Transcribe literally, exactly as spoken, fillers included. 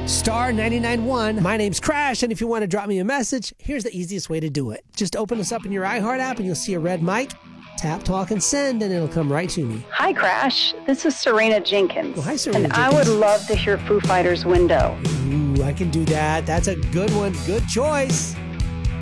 star nine nine one. My name's Crash, and if you want to drop me a message, here's the easiest way to do it. Just open us up in your iHeart app, and you'll see a red mic. Tap, talk, and send, and it'll come right to me. Hi, Crash. This is Serena Jenkins. Well, hi, Serena And Jenkins. I would love to hear Foo Fighters' Window. Ooh, I can do that. That's a good one. Good choice.